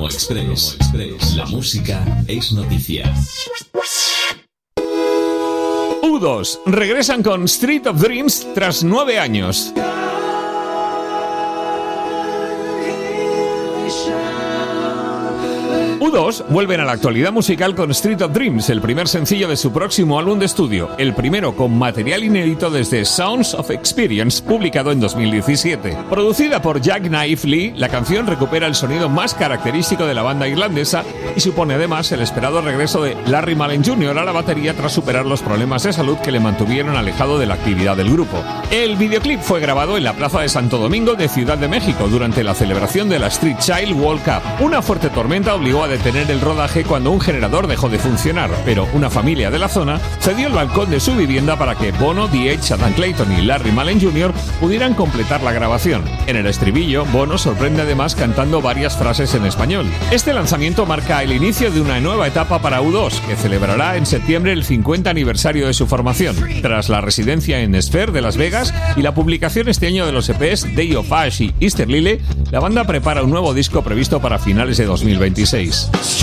Express. La música es noticia. U2 regresan con Street of Dreams tras 9 años. U2 vuelven a la actualidad musical con Street of Dreams, el primer sencillo de su próximo álbum de estudio, el primero con material inédito desde Sounds of Experience, publicado en 2017. Producida por Jack Knife Lee, la canción recupera el sonido más característico de la banda irlandesa y supone además el esperado regreso de Larry Mullen Jr. a la batería tras superar los problemas de salud que le mantuvieron alejado de la actividad del grupo. El videoclip fue grabado en la Plaza de Santo Domingo de Ciudad de México durante la celebración de la Street Child World Cup. Una fuerte tormenta obligó a detener el rodaje cuando un generador dejó de funcionar, pero una familia de la zona cedió el balcón de su vivienda para que Bono, The Edge, Adam Clayton y Larry Mullen Jr. pudieran completar la grabación. En el estribillo, Bono sorprende además cantando varias frases en español. Este lanzamiento marca el inicio de una nueva etapa para U2, que celebrará en septiembre el 50 aniversario de su formación. Tras la residencia en Sphere de Las Vegas y la publicación este año de los EPs Day of Ash y Easter Lily, la banda prepara un nuevo disco previsto para finales de 2026.